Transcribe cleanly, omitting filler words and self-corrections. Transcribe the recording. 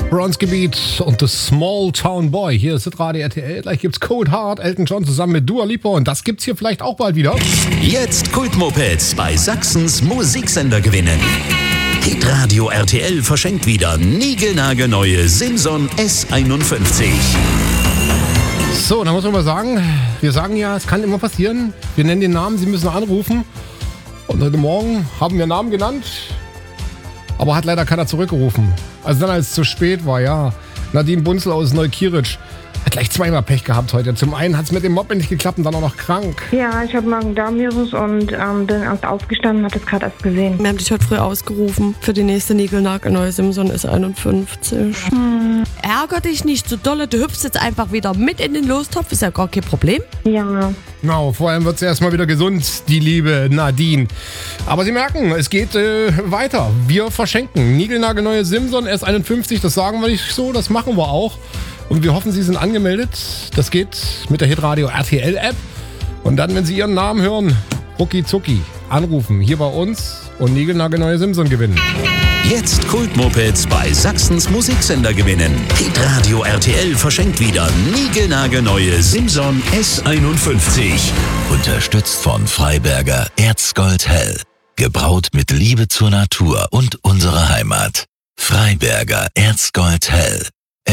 Bronzegebiet und The Small Town Boy. Hier ist Radio RTL. Gleich gibt's Cold Heart, Elton John zusammen mit Dua Lipa. Und das gibt's hier vielleicht auch bald wieder. Jetzt Kultmopeds bei Sachsens Musiksender gewinnen. Hitradio RTL verschenkt wieder niegelnagelneue Simson S51. So, da muss man mal sagen, wir sagen ja, es kann immer passieren. Wir nennen den Namen, Sie müssen anrufen. Und heute Morgen haben wir Namen genannt, aber hat leider keiner zurückgerufen. Also dann, als es zu spät war, ja. Nadine Bunzel aus Neukirch hat gleich zweimal Pech gehabt heute. Zum einen hat es mit dem Moped nicht geklappt und dann auch noch krank. Ja, ich habe Magen-Darm-Virus und bin erst aufgestanden und habe das gerade erst gesehen. Wir haben dich heute früh ausgerufen für die nächste niegelnagelneue Simson S51. Ärger dich nicht so dolle, du hüpfst jetzt einfach wieder mit in den Lostopf, ist ja gar kein Problem. Ja. Genau, vor allem wird sie erstmal wieder gesund, die liebe Nadine. Aber Sie merken, es geht weiter. Wir verschenken niegelnagelneue Simson S51, das sagen wir nicht so, das machen wir auch. Und wir hoffen, Sie sind angemeldet. Das geht mit der Hitradio RTL App. Und dann, wenn Sie Ihren Namen hören, rucki zucki, anrufen hier bei uns und niegelnagelneue Simson gewinnen. Jetzt Kultmopeds bei Sachsens Musiksender gewinnen. Hitradio RTL verschenkt wieder niegelnagelneue Simson S51. Unterstützt von Freiberger Erzgold Hell. Gebraut mit Liebe zur Natur und unserer Heimat. Freiberger Erzgold Hell.